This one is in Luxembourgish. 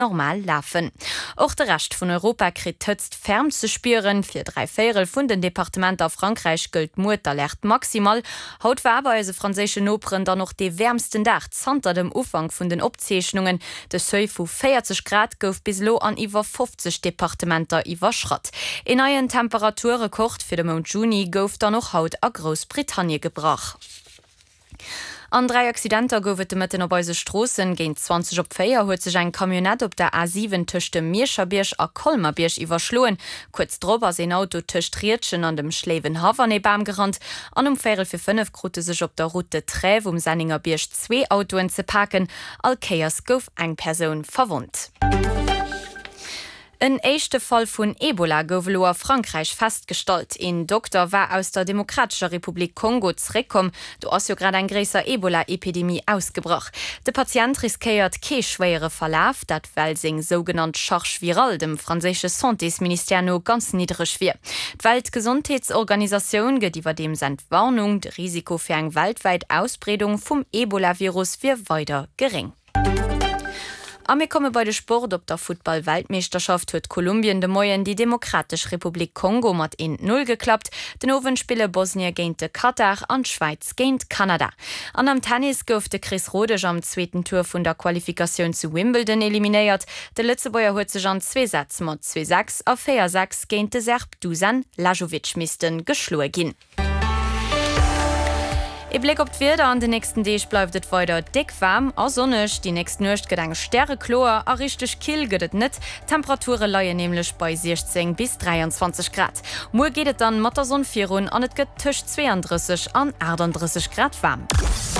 normal laufen. Auch der Rest von Europa kriegt jetzt Färm zu spüren. Für 3 Viertel von den Departementen auf Frankreich gilt Mutalert maximal. Heute war aber also französische Opern dann noch die wärmsten Tag hinter dem Umfang von den Abzeichnungen. Der Höhe von 40 Grad gouf bis lo an über 50 Departementer überschrott. In neuen Temperaturrekord für den Monat Juni gouf dann noch Haut a Großbritannien gebracht. An 3 Accidenter goufete mitten op eise Strossen géint 20 op Féier huet sech ein Kamionett op der A7 töchte Mierscherbiersch a Kolmerbiersch iwwerschloen. Kurz drober se Auto töcht Rietschen an dem Schlewen Haverneebam gerannt. An Férel fir 5 krute sech op der Route Träv Sanninger Biersch 2 Autoen ze packen. Alkeiers gouf eng Persoun verwundt. Ein echte Fall von Ebola gouf lo a Frankreich festgestellt. Ein Doktor war aus der Demokratischen Republik Kongo zurückgekommen. Du hast ja gerade ein größer Ebola-Epidemie ausgebracht. Der Patient riskiert kein schwere Verlauf, dat weil sein sogenannte Charge viral dem französischen Santé-Ministère no ganz niedrig wird. Die Weltgesundheitsorganisation gibt über dem seine Warnung, das Risiko für eine weltweite Ausbreitung vom Ebola-Virus wird weiter gering. Wir kommen bei der Sport op der Football-Weltmeisterschaft huet Kolumbien de Moien die Demokratische Republik Kongo mat 1-0 geklappt. Den Owenspiele Bosnien géint de Katar an Schweiz géint Kanada. An am Tennis goufte Chris Rodeg am 2. Tour vun der Qualifikation zu Wimbledon eliminiert. De Lützebäuer huet sech an 2 Sätze mat 2-6 a 4-6 géint de Serb Dusan Lajovic misten geschloe ginn. E Blick op d'Wetter an den nächsten Deeg bleibt et weiter dick warm, a sonnech, die nächsten Nøcht gedank Sterreklor, a richtig kill gëtt net. Temperature leie nämlich bei 16 bis 23 Grad. Mo geht dann mat der Sonn 4 an et gëtt tëcht 32 an 38 Grad warm.